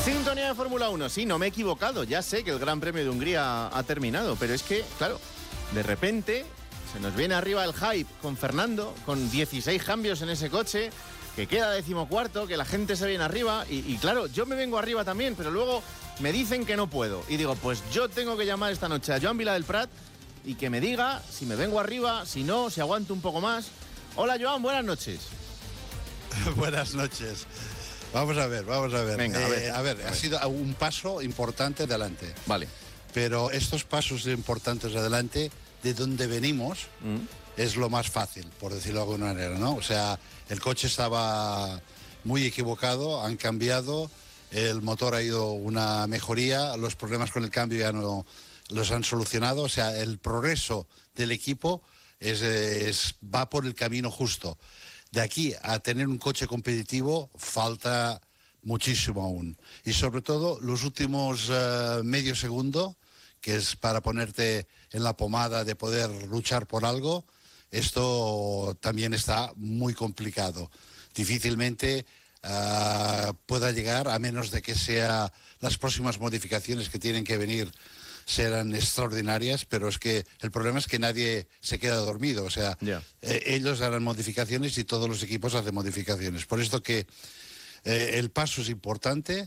Sintonía de Fórmula 1. Sí, no me he equivocado. Ya sé que el Gran Premio de Hungría ha terminado, pero es que, claro, de repente se nos viene arriba el hype con Fernando, con 16 cambios en ese coche, que queda 14º, que la gente se viene arriba y claro, yo me vengo arriba también, pero luego me dicen que no puedo. Y digo, pues yo tengo que llamar esta noche a Joan Vila del Prat y que me diga si me vengo arriba, si no, si aguanto un poco más. Hola, Joan, buenas noches. Buenas noches. Vamos a ver. Venga, a ver, ha sido un paso importante adelante. Vale. Pero estos pasos importantes adelante, de donde venimos, es lo más fácil, por decirlo de alguna manera, ¿no? O sea, el coche estaba muy equivocado, han cambiado, el motor ha ido una mejoría, los problemas con el cambio ya no los han solucionado, o sea, el progreso del equipo va por el camino justo. De aquí a tener un coche competitivo falta muchísimo aún. Y sobre todo los últimos medio segundo, que es para ponerte en la pomada de poder luchar por algo, esto también está muy complicado. Difícilmente pueda llegar, a menos de que sea las próximas modificaciones que tienen que venir serán extraordinarias, pero es que el problema es que nadie se queda dormido, o sea, ellos harán modificaciones y todos los equipos hacen modificaciones. Por esto que el paso es importante,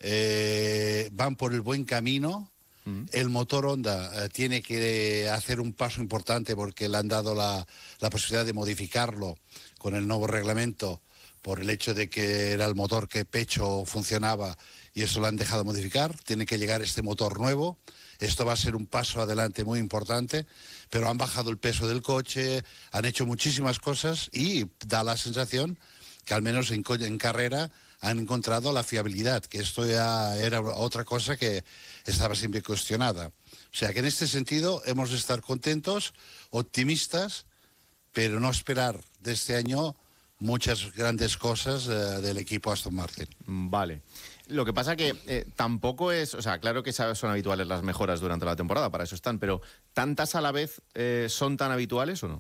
van por el buen camino. El motor Honda tiene que hacer un paso importante porque le han dado la posibilidad de modificarlo con el nuevo reglamento por el hecho de que era el motor que pecho funcionaba y eso lo han dejado modificar. Tiene que llegar este motor nuevo. Esto va a ser un paso adelante muy importante, pero han bajado el peso del coche, han hecho muchísimas cosas y da la sensación que al menos en carrera han encontrado la fiabilidad, que esto ya era otra cosa que estaba siempre cuestionada. O sea que en este sentido hemos de estar contentos, optimistas, pero no esperar de este año muchas grandes cosas del equipo Aston Martin. Vale. Lo que pasa que tampoco es... O sea, claro que son habituales las mejoras durante la temporada, para eso están, pero ¿tantas a la vez son tan habituales o no?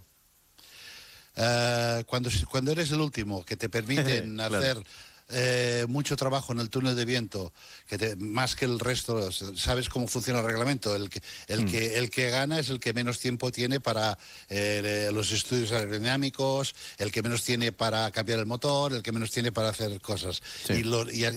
Cuando eres el último, que te permiten claro. hacer mucho trabajo en el túnel de viento, más que el resto, sabes cómo funciona el reglamento. El que gana es el que menos tiempo tiene para los estudios aerodinámicos, el que menos tiene para cambiar el motor, el que menos tiene para hacer cosas. Sí. Y